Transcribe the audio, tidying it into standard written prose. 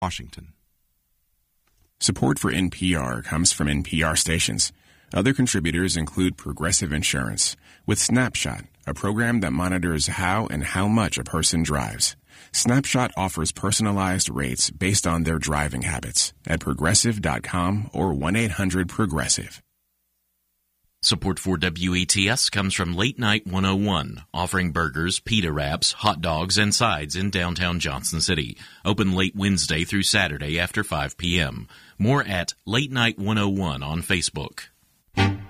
Washington. Support for NPR comes from NPR stations. Other contributors include Progressive Insurance, with Snapshot, a program that monitors how and how much a person drives. Snapshot offers personalized rates based on their driving habits at Progressive.com or 1-800-PROGRESSIVE. Support for WETS comes from Late Night 101, offering burgers, pita wraps, hot dogs, and sides in downtown Johnson City. Open late Wednesday through Saturday after 5 p.m. More at Late Night 101 on Facebook.